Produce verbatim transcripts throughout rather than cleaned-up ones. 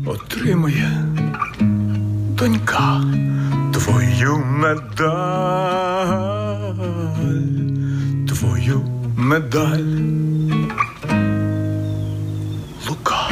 отримає донька твою медаль, твою медаль. Лука.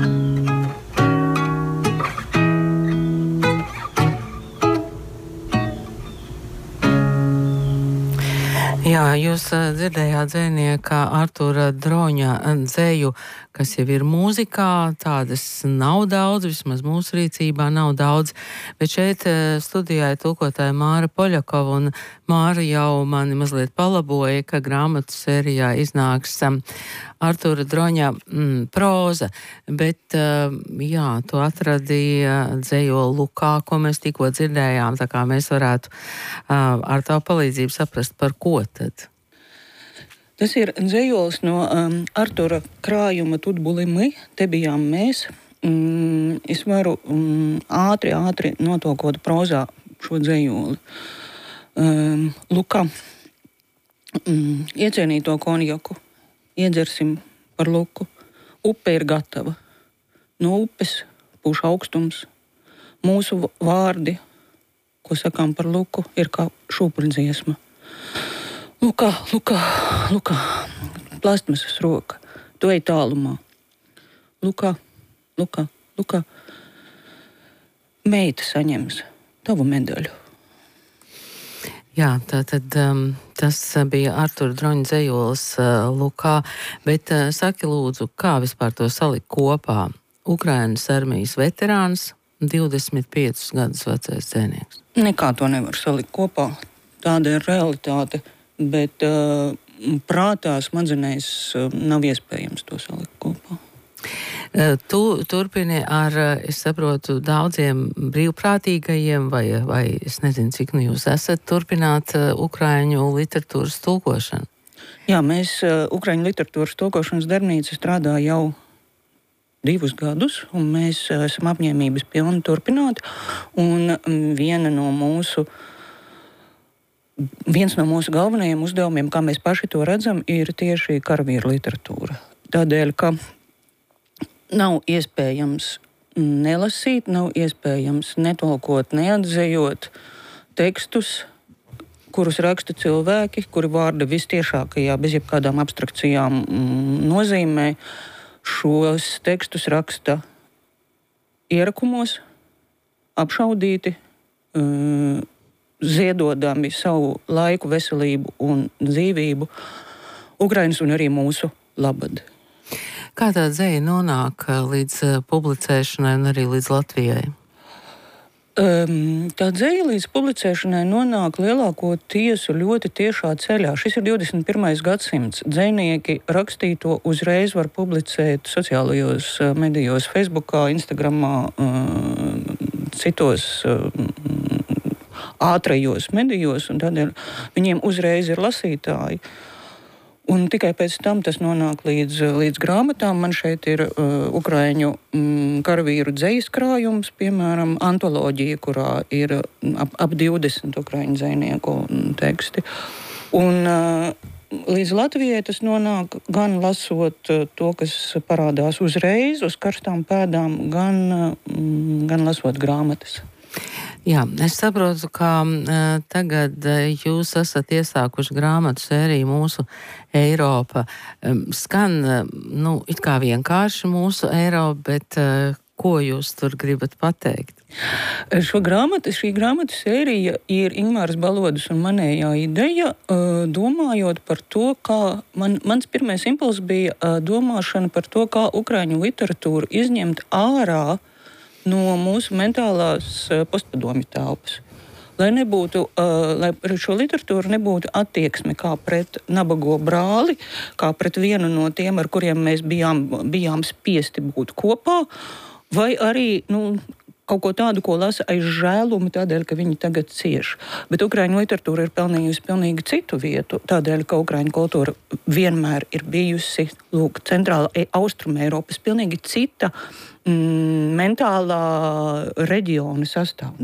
Jā, jūs dzirdējāt dzejnieka Artūra Droņa dzeju, kas jau ir mūzikā. Tādas nav daudz, vismaz mūsu rīcībā nav daudz. Bet šeit studijā ir tulkotāja Māra Poļakova, un Māra jau mani mazliet palaboja, ka grāmatu sērijā iznāks Artūra Droņa mm, proza. Bet, jā, to atradīja dzejo Lukā, ko mēs tikko dzirdējām, tā kā mēs varētu ar tavu palīdzību saprast, par ko tad. Tas ir dzejols no um, Artūra krājuma Tutbulimi, te bijām mēs. Mm, es varu mm, ātri, ātri notolkot prozā šo dzejoli. Um, Luka, mm, iecienīto konjaku, iedzersim par luku. Upe ir gatava. No upes pūš augstums. Mūsu vārdi, ko sakām par luku, ir kā šūpuļdziesma. Lukā, Lukā, Lukā, plastmasas roka, tu ej tālumā. Lukā, Lukā, Lukā, meita saņems tavu medaļu. Jā, tātad um, tas bija Artūra Droņa dzejols uh, Lukā, bet uh, saki lūdzu, kā vispār to salikt kopā? Ukrainas armijas veterāns, divdesmit piecus gadus vecais dzejnieks. Nekā to nevar salikt kopā, tāda ir realitāte. Bet uh, prātā, smadzenēs uh, nav iespējams to salikt kopā. Tu turpini ar, es saprotu, daudziem brīvprātīgajiem, vai, vai es nezinu, cik nu jūs esat turpināt uh, ukraiņu literatūras tulkošanu? Jā, mēs uh, ukraiņu literatūras tulkošanas darbnīca strādā jau divus gadus, un mēs uh, esam apņēmības pilni turpināt. Un um, viena no mūsu Viens no mūsu galvenajiem uzdevumiem, kā mēs paši to redzam, ir tieši karavīru literatūra. Tādēļ, ka nav iespējams nelasīt, nav iespējams netolkot, neatzejot tekstus, kurus raksta cilvēki, kuri vārda vistiešākajā, bez jebkādām abstrakcijām nozīmē. Šos tekstus raksta ierakumos, apšaudīti, uh, ziedodami savu laiku, veselību un dzīvību Ukrainas un arī mūsu labad. Kā tā dzeja nonāk līdz publicēšanai un arī līdz Latvijai? Um, tā dzeja līdz publicēšanai nonāk lielākoties ļoti tiešā ceļā. Šis ir divdesmit pirmais gadsimts. Dzejnieki rakstīto uzreiz var publicēt sociālajos medijos, Facebookā, Instagramā, uh, citos uh, ātrajos medijos, un tādēļ viņiem uzreiz ir lasītāji. Un tikai pēc tam tas nonāk līdz, līdz grāmatām. Man šeit ir uh, ukraiņu mm, karavīru dzejas krājums, piemēram, antoloģija, kurā ir ap, ap divdesmit ukraiņu dzejnieku teksti. Un uh, līdz Latvijai tas nonāk gan lasot uh, to, kas parādās uzreiz uz karstām pēdām, gan, uh, gan lasot grāmatas. Jā, es saprotu, ka uh, tagad uh, jūs esat iesākuši grāmatu sēriju Mūsu Eiropa. Um, skan, uh, nu, it kā vienkārši Mūsu Eiropa, bet uh, ko jūs tur gribat pateikt? Šo grāmatu, šī grāmatu sērija ir Ingmāras Balodas un manējā ideja, uh, domājot par to, kā man, mans pirmais impulss bija uh, domāšana par to, kā ukraiņu literatūru izņemt ārā no mūsu mentālās postpadomju telpas. Lai nebūtu, uh, lai šo literatūru nebūtu attieksme kā pret nabago brāli, kā pret vienu no tiem, ar kuriem mēs bijām, bijām spiesti būt kopā, vai arī, nu, kaut ko tādu, ko lasa aiz žēlumu, tādēļ, ka viņi tagad cieš. Bet ukraiņu literatūra ir pelnījusi pilnīgi citu vietu, tādēļ, ka ukraiņu kultūra vienmēr ir bijusi, lūk, centrāla austruma Eiropas pilnīgi cita mm, mentālā reģiona sastāvdaļa.